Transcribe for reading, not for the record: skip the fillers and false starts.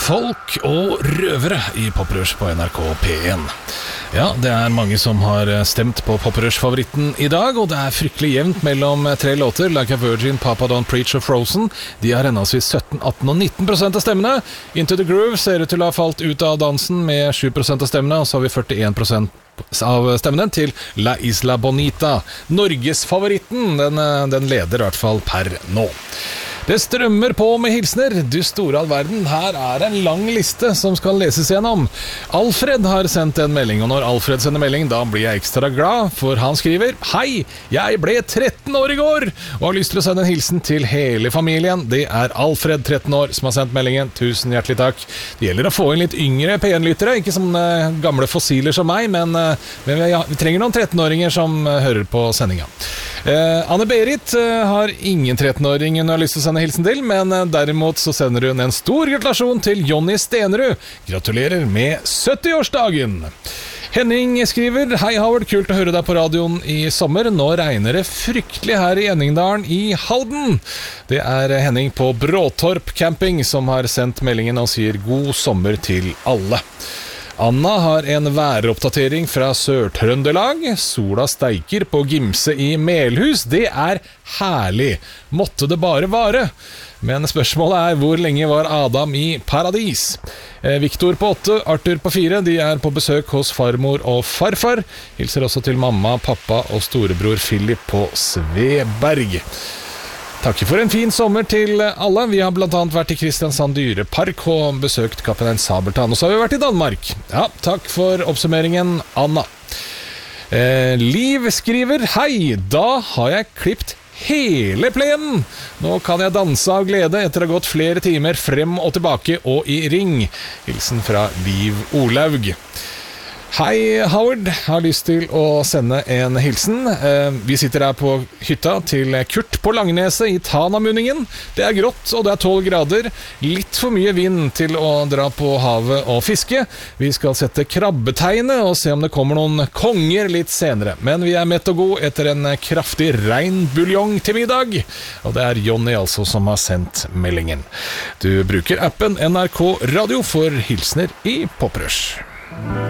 Folk og røvere i Poprush på NRK P1. Ja, det mange som har stemt på Poprush-favoritten i dag, og det fryktelig jevnt mellom tre låter, Like a Virgin, Papa Don't Preach og Frozen. De har henholdsvis 17, 18 og 19% av stemmene. Into the Groove ser ut til å ha falt ut av dansen med 7% av stemmene, og så har vi 41% av stemmene til La Isla Bonita. Norgesfavoritten, den leder i hvert fall per nå. Det strømmer på med hilsner. Du store all verden, her en lang liste som skal leses gjennom. Alfred har sendt en melding, og når Alfred sender melding, da blir jeg ekstra glad, for han skriver: Hei, jeg ble 13 år i går, og har lyst til å sende en hilsen til hele familien. Det Alfred, 13 år, som har sendt meldingen. Tusen hjertelig takk. Det gjelder å få inn litt yngre P1-lyttere, ikke som gamle fossiler som meg, men vi trenger noen 13-åringer som hører på sendingen. Anne-Berit har ingen 13-åring hun har lyst til å sende hilsen til, men derimot så sender hun en stor gratulasjon til Jonny Stenerud. Gratulerer med 70-årsdagen! Henning skriver: Hei Howard, kult å høre deg på radioen i sommer. Nå regner det fryktelig her i Enningdalen i Halden. Det Henning på Bråtorp Camping som har sendt meldingen og sier god sommer til alle. Anna har en væroppdatering fra Sør-Trøndelag. Sola steiker på Gimse i Melhus. Det herlig. Måtte det bare vare. Men spørsmålet hvor lenge var Adam i paradis? Viktor på 8, Arthur på 4. De på besøk hos farmor og farfar. Hilser også til mamma, pappa og storebror Philip på Sveberg. Takker for en fin sommer til alle. Vi har blant annet vært i Kristiansand dyrepark og besøkt Kaptein Sabeltann, og så har vi vært i Danmark. Ja, takk for oppsummeringen, Anna. Liv skriver: Hei, da har jeg klippet hele plenen. Nå kan jeg danse av glede etter å ha gått flere timer frem og tilbake og i ring. Hilsen fra Liv Olaug. Hei Howard, har lyst til å sende en hilsen. Vi sitter her på hytta til Kurt på Langneset i Tanamunningen. Det grått og det 12 grader. Litt for mye vind til å dra på havet og fiske. Vi skal sette krabbetegnet og se om det kommer noen konger litt senere. Men vi mett og god etter en kraftig reinbuljong til middag. Og det Jonny altså som har sendt meldingen. Du bruker appen NRK Radio for hilsner i Poprush.